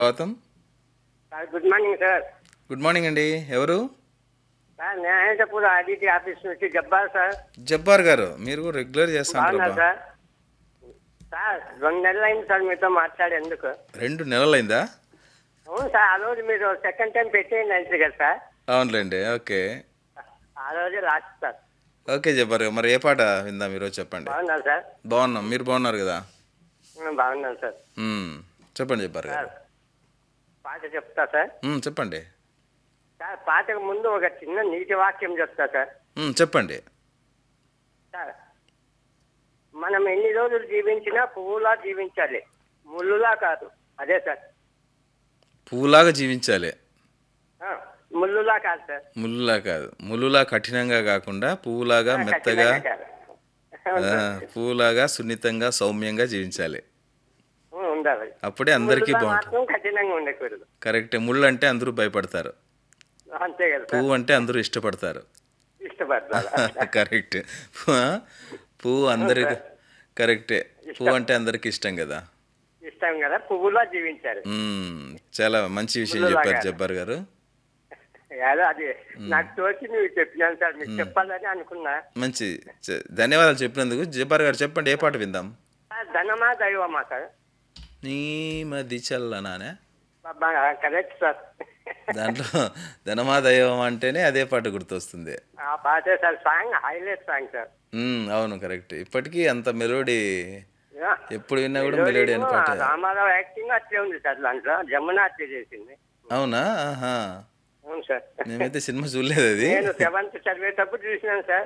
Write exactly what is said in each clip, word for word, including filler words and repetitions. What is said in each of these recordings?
Gautam. Sir good morning sir. Good morning అండి. ఎవరు? Sir నేను అనంతపూర్ ఆర్డీటీ ఆఫీస్ నుంచి జబ్బార్ సార్. జబ్బార్ గారు, మీరు రెగ్యులర్ చేస్తాంటారు బాగున్నారు అబ్బా. సార్. సార్ రెండు నెలలు అయింది సార్ మీతో మాట్లాడేందుకు. రెండు నెలలైందా? అవును సార్, ఆ రోజు మీరు సెకండ్ టైం పెట్టేయండి అంతే కదా సార్. అవునులేండి. ఓకే ఆ రోజే లాస్ట్ సార్. ఓకే జబ్బార్ గారు, మరి ఏ పాట విందాం ఈరోజు చెప్పండి. బాగున్నారు సార్. బాగున్నాం, మీరు బాగున్నారు కదా? ఉమ్, బాగున్నాను సార్. మ్మ్. చెప్పండి జబ్బార్ గారు. సార్ పాట చెప్తా సార్. మ్మ్, చెప్పండి. సార్ పాటకు ముందు ఒక చిన్న నీతి వాక్యం చెప్తా సార్. మ్మ్, చెప్పండి. సార్ మనం ఎన్ని రోజులు జీవించినా పువ్వులా జీవించాలి, ముళ్ళులా కాదు. అదే సార్. పువ్వులాగా జీవించాలి, ఆ, ముళ్ళులా కాదు సార్. ముళ్ళులా కాదు. ముళ్ళులా కఠినంగా కాకుండా పువ్వులాగా మెత్తగా, ఖచ్చితంగా కాదు. అవును ఆ, సార్. పువ్వులాగా సున్నితంగా సౌమ్యంగా జీవించాలి. ఉమ్, ఉండాలి. అప్పుడే అందరికీ ముళ్ళులా బాగుంటుంది. మాత్రం కఠినంగా ఉండకూడదు. కరెక్టే. ముళ్ళు అంటే అందరూ భయపడతారు, అంతే కదా సార్. పువ్వు అంటే అందరూ ఇష్టపడతారు. ఇష్టపడతారు. కరెక్ట్. పువ్వు అందరికి కరెక్టే. పువ్వు అంటే అందరికి ఇష్టం కదా. ఇష్టం కదా, పువ్వులా జీవించాలి. మ్మ్. చాలా మంచి విషయం ముళ్ళులాగా. చెప్పారు జబ్బార్ గారు. ఏదో అది నాకు తోచి నువ్వు చెప్పినాను సార్, మీకు చెప్పాలని అనుకున్నా. మంచి చ- ధన్యవాదాలు చెప్పినందుకు. జబ్బార్ గారు చెప్పండి, ఏ పాట విందాం? సార్, ధనమా దైవమా సార్? నీ మది చల్లనానే. బాగా కరెక్ట్ సార్. దాంట్లో ధనమా దైవం అంటేనే అదే పాట గుర్తొస్తుంది. ఆ పాటే sir, song highlight song sir. మ్మ్, అవును కరెక్ట్. ఇప్పటికీ అంత మెలోడీ, యా. ఎప్పుడు విన్నా కూడా మెలోడీ అని ఏదో పాట. రామారావు యాక్టింగ్ అట్లే ఉంది సార్, దాంట్లో జమున అట్లే చేసింది. అవునా? ఆహా. అవును సార్. మేమైతే సినిమా చూడలేదు అది. నేను సెవెంత్ చదివేటప్పుడు చూసినాను సార్.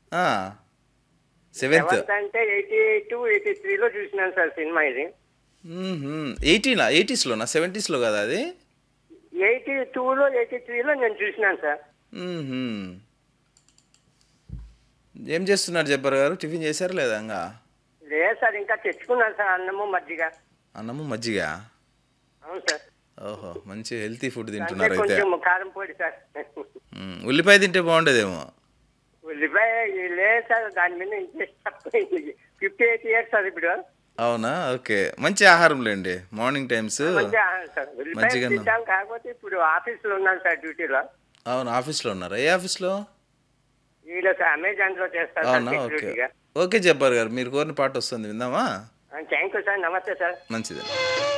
సెవెంత్ సెవెంత్ అంటే ఎయిటీ టూ ఎయిటీ త్రీలో చూసినాను సార్ సినిమా ఇది. ఎయిటీనా? ఎయిటీస్లోనా? సెవెంటీస్లో కదా అది? ఎయిటీ టూలో ఎయిటీ త్రీలో నేను చూసినాను సార్. మ్మ్హ్మ్. ఏం చేస్తున్నారు జబ్బర్ గారు? టిఫిన్ చేశారు లేదా? ఇంకా లేదు సార్, ఇంకా తెచ్చుకున్నాను సార్ అన్నము మజ్జిగ. అన్నము మజ్జిగ. అవును సార్. ఓహో, మంచి హెల్తీ ఫుడ్ అంటే తింటున్నారు అయితే. కొంచెం కారం పొడి సార్. మ్మ్. ఉల్లిపాయ తింటే బాగుండేదేమో. ఉల్లిపాయ లేదు సార్, దాని మీద ఇంట్రెస్ట్ తక్కువైంది. ఫిఫ్టీ ఎయిట్ ఇయర్స్ సార్ ఇప్పుడు. అవునా? ఓకే, మంచి ఆహారం లేండి మార్నింగ్ టైమ్స్. మంచి ఆహారం సార్. ఉల్లిపాయ మంచిగా తింటాం, కాకపోతే ఇప్పుడు ఆఫీస్లో ఉన్నాను సార్ డ్యూటీలో. అవును, ఆఫీస్లో ఉన్నారా? ఏ ఆఫీస్లో? వీళ్ళు సార్ అమెజాన్ లో చేస్తారు సార్ అవునా? ఓకే సెక్యూరిటీగా. ఓకే జబ్బర్ గారు, మీరు కోరిన పాట వస్తుంది, విందామా? థ్యాంక్ యూ సార్, నమస్తే సార్. మంచిది.